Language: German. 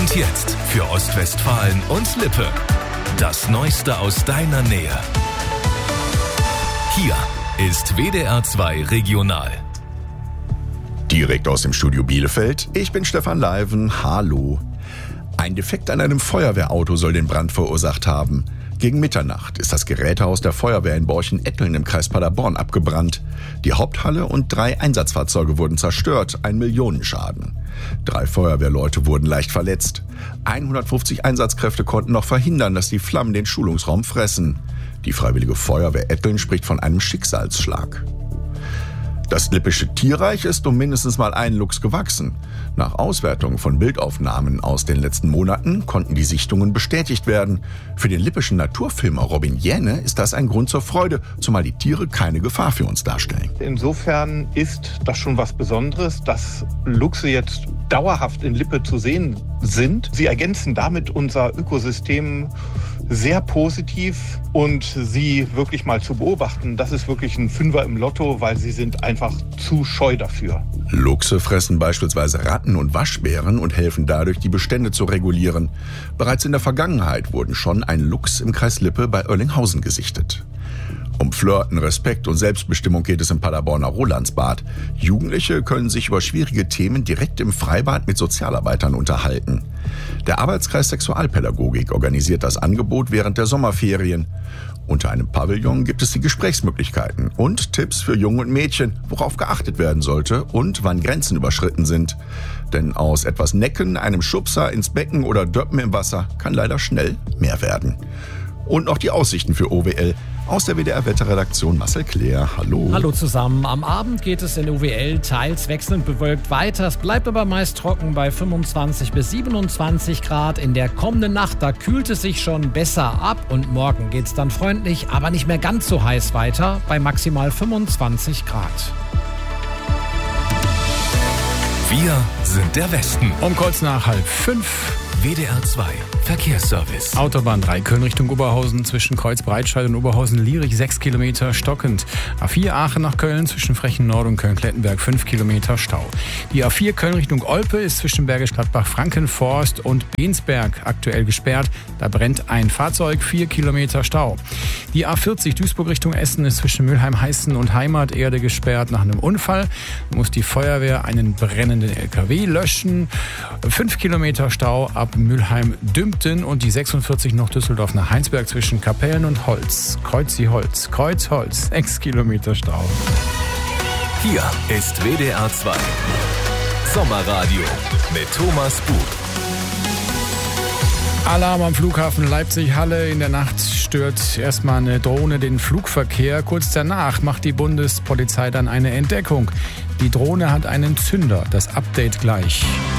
Und jetzt für Ostwestfalen und Lippe. Das Neueste aus deiner Nähe. Hier ist WDR 2 Regional. Direkt aus dem Studio Bielefeld. Ich bin Stefan Leiven. Hallo. Ein Defekt an einem Feuerwehrauto soll den Brand verursacht haben. Gegen Mitternacht ist das Gerätehaus der Feuerwehr in Borchen-Etteln im Kreis Paderborn abgebrannt. Die Haupthalle und 3 Einsatzfahrzeuge wurden zerstört, ein Millionenschaden. 3 Feuerwehrleute wurden leicht verletzt. 150 Einsatzkräfte konnten noch verhindern, dass die Flammen den Schulungsraum fressen. Die Freiwillige Feuerwehr Etteln spricht von einem Schicksalsschlag. Das lippische Tierreich ist um mindestens mal einen Luchs gewachsen. Nach Auswertung von Bildaufnahmen aus den letzten Monaten konnten die Sichtungen bestätigt werden. Für den lippischen Naturfilmer Robin Jähne ist das ein Grund zur Freude, zumal die Tiere keine Gefahr für uns darstellen. Insofern ist das schon was Besonderes, dass Luchse jetzt dauerhaft in Lippe zu sehen sind. Sie ergänzen damit unser Ökosystem sehr positiv und sie wirklich mal zu beobachten, das ist wirklich ein Fünfer im Lotto, weil sie sind einfach zu scheu dafür. Luchse fressen beispielsweise Ratten und Waschbären und helfen dadurch, die Bestände zu regulieren. Bereits in der Vergangenheit wurden schon ein Luchs im Kreis Lippe bei Oerlinghausen gesichtet. Um Flirten, Respekt und Selbstbestimmung geht es im Paderborner Rolandsbad. Jugendliche können sich über schwierige Themen direkt im Freibad mit Sozialarbeitern unterhalten. Der Arbeitskreis Sexualpädagogik organisiert das Angebot während der Sommerferien. Unter einem Pavillon gibt es die Gesprächsmöglichkeiten und Tipps für Jungen und Mädchen, worauf geachtet werden sollte und wann Grenzen überschritten sind. Denn aus etwas Necken, einem Schubser ins Becken oder Döppen im Wasser kann leider schnell mehr werden. Und noch die Aussichten für OWL. Aus der WDR-Wetterredaktion Marcel Claire. Hallo. Hallo zusammen. Am Abend geht es in OWL teils wechselnd bewölkt weiter. Es bleibt aber meist trocken bei 25 bis 27 Grad. In der kommenden Nacht, da kühlt es sich schon besser ab. Und morgen geht es dann freundlich, aber nicht mehr ganz so heiß weiter bei maximal 25 Grad. Wir sind der Westen. Um kurz nach 4:30. WDR 2 Verkehrsservice. Autobahn 3 Köln Richtung Oberhausen zwischen Kreuz-Breitscheid und Oberhausen-Lierich 6 Kilometer stockend. A4 Aachen nach Köln zwischen Frechen-Nord und Köln-Klettenberg 5 Kilometer Stau. Die A4 Köln Richtung Olpe ist zwischen Bergisch Gladbach, Frankenforst und Bensberg aktuell gesperrt. Da brennt ein Fahrzeug, 4 Kilometer Stau. Die A40 Duisburg Richtung Essen ist zwischen Mülheim-Heißen und Heimaterde gesperrt nach einem Unfall. Da muss die Feuerwehr einen brennenden LKW löschen. 5 Kilometer Stau ab Mülheim-Dümpten und die 46 noch Düsseldorf nach Heinsberg zwischen Kapellen und Holz. Kreuz-Holz, 6 Kilometer Stau. Hier ist WDR 2 Sommerradio mit Thomas Buch. Alarm am Flughafen Leipzig-Halle. In der Nacht stört erstmal eine Drohne den Flugverkehr. Kurz danach macht die Bundespolizei dann eine Entdeckung. Die Drohne hat einen Zünder. Das Update gleich.